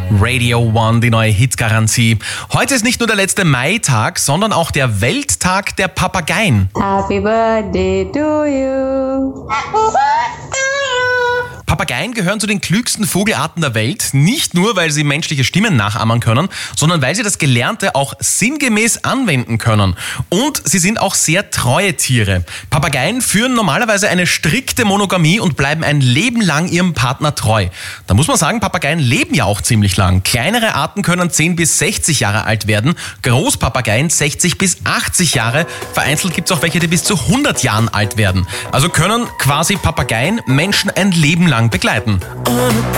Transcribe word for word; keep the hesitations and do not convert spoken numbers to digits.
Radio One, die neue Hitgarantie. Heute ist nicht nur der letzte Maitag, sondern auch der Welttag der Papageien. Happy Birthday to you. Happy Birthday. Papageien gehören zu den klügsten Vogelarten der Welt, nicht nur, weil sie menschliche Stimmen nachahmen können, sondern weil sie das Gelernte auch sinngemäß anwenden können. Und sie sind auch sehr treue Tiere. Papageien führen normalerweise eine strikte Monogamie und bleiben ein Leben lang ihrem Partner treu. Da muss man sagen, Papageien leben ja auch ziemlich lang. Kleinere Arten können zehn bis sechzig Jahre alt werden, Großpapageien sechzig bis achtzig Jahre, vereinzelt gibt es auch welche, die bis zu hundert Jahren alt werden. Also können quasi Papageien Menschen ein Leben lang begleiten.